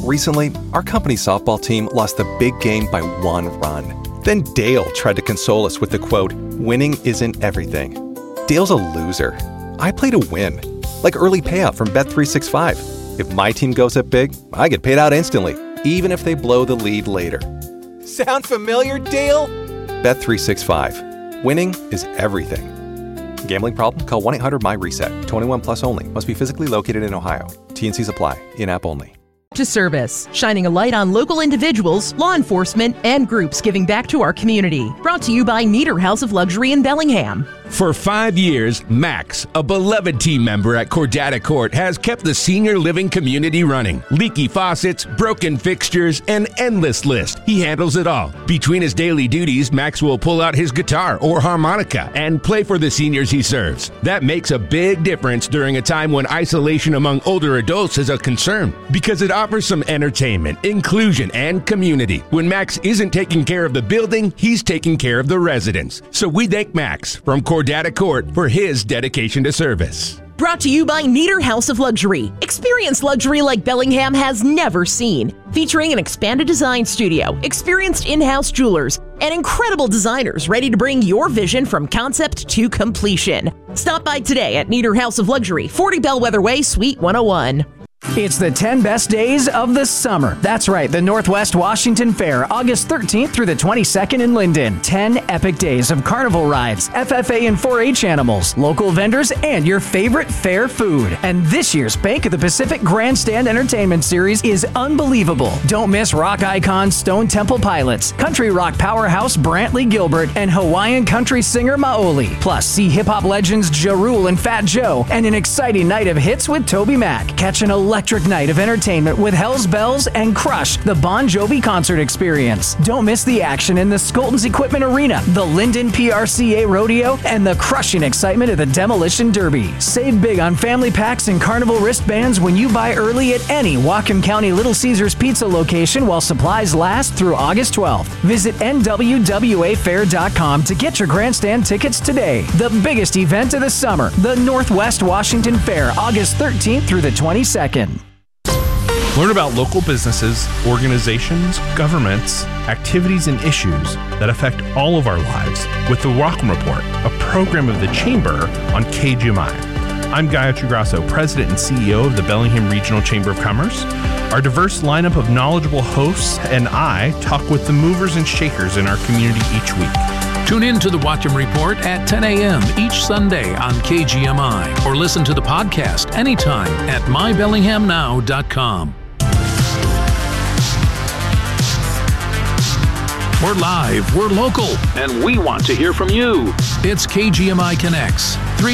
Recently, our company's softball team lost the big game by 1 run. Then Dale tried to console us with the quote, "Winning isn't everything." Dale's a loser. I play to win. Like early payout from Bet365. If my team goes up big, I get paid out instantly, even if they blow the lead later. Sound familiar, Dale? Bet365. Winning is everything. Gambling problem? Call 1-800-MY-RESET. 21 plus only. Must be physically located in Ohio. T&Cs apply. In-app only. To service, shining a light on local individuals, law enforcement, and groups giving back to our community. Brought to you by Nieder House of Luxury in Bellingham. For 5 years, Max, a beloved team member at Cordata Court, has kept the senior living community running. Leaky faucets, broken fixtures, an endless list. He handles it all. Between his daily duties, Max will pull out his guitar or harmonica and play for the seniors he serves. That makes a big difference during a time when isolation among older adults is a concern, because it offers some entertainment, inclusion, and community. When Max isn't taking care of the building, he's taking care of the residents. So we thank Max from Cordata Court for his dedication to service. Brought to you by Nieder House of Luxury. Experience luxury like Bellingham has never seen. Featuring an expanded design studio, experienced in-house jewelers, and incredible designers ready to bring your vision from concept to completion. Stop by today at Nieder House of Luxury, 40 Bellwether Way, Suite 101. It's the 10 best days of the summer. That's right, the Northwest Washington Fair, August 13th through the 22nd in Linden. 10 epic days of carnival rides, FFA and 4-H animals, local vendors, and your favorite fair food. And this year's Bank of the Pacific Grandstand Entertainment Series is unbelievable. Don't miss rock icons Stone Temple Pilots, country rock powerhouse Brantley Gilbert, and Hawaiian country singer Maoli. Plus, see hip-hop legends Ja Rule and Fat Joe, and an exciting night of hits with Toby Mac. Catch an electric night of entertainment with Hell's Bells and Crush, the Bon Jovi concert experience. Don't miss the action in the Skolton's Equipment Arena, the Linden PRCA Rodeo, and the crushing excitement of the Demolition Derby. Save big on family packs and carnival wristbands when you buy early at any Whatcom County Little Caesars Pizza location while supplies last through August 12th. Visit nwwafair.com to get your grandstand tickets today. The biggest event of the summer, the Northwest Washington Fair, August 13th through the 22nd. Learn about local businesses, organizations, governments, activities, and issues that affect all of our lives with the Rockland Report, a program of the Chamber on KGMI. I'm Guy Ochograsso, President and CEO of the Bellingham Regional Chamber of Commerce. Our diverse lineup of knowledgeable hosts and I talk with the movers and shakers in our community each week. Tune in to the Whatcom Report at 10 a.m. each Sunday on KGMI, or listen to the podcast anytime at mybellinghamnow.com. We're live, we're local, and we want to hear from you. It's KGMI Connects,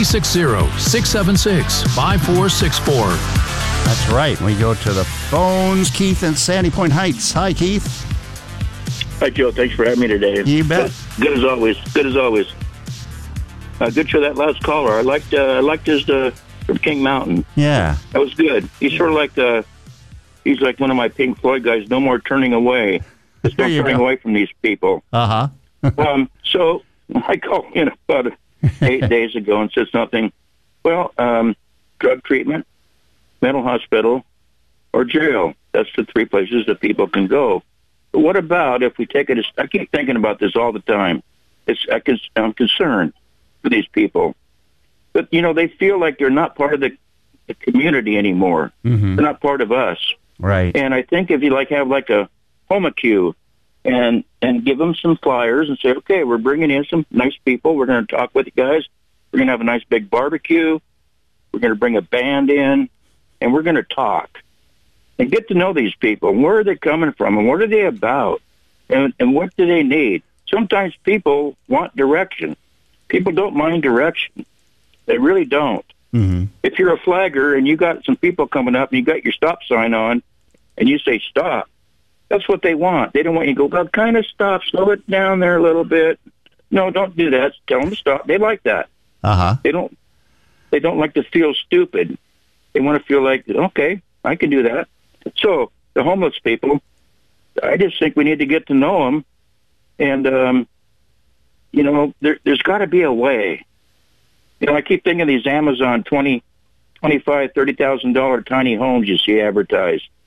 360-676-5464. That's right. We go to the phones. Keith in Sandy Point Heights. Hi, Keith. Hi, Joe. Thanks for having me today. You bet. Good as always. Good as always. Good show, that last caller. I liked his from King Mountain. Yeah. That was good. He's sort of like he's like one of my Pink Floyd guys. No more turning away. Just no turning away from these people. Uh-huh. So I called in about 8 days ago and said something. Well, drug treatment, mental hospital, or jail. That's the three places that people can go. But what about if we take it? I keep thinking about this all the time. I'm concerned for these people. But, they feel like they're not part of the community anymore. Mm-hmm. They're not part of us. Right. And I think if you have a home queue and give them some flyers and say, okay, we're bringing in some nice people. We're going to talk with you guys. We're going to have a nice big barbecue. We're going to bring a band in, and we're going to talk and get to know these people. And where are they coming from, and what are they about, and what do they need? Sometimes people want direction. People don't mind direction. They really don't. Mm-hmm. If you're a flagger and you got some people coming up and you got your stop sign on and you say stop, that's what they want. They don't want you to go, well, kind of stop, slow it down there a little bit. No, don't do that. Tell them to stop. They like that. Uh-huh. They don't like to feel stupid. They want to feel like, okay, I can do that. So the homeless people, I just think we need to get to know them. And, there's got to be a way. I keep thinking of these Amazon $25,000, $30,000 tiny homes you see advertised.